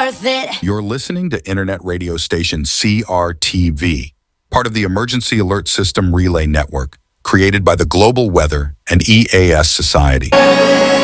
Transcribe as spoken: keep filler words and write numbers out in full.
worth it. You're listening to internet radio station C R T V, part of the Emergency Alert System Relay Network, created by the Global Weather and E A S Society.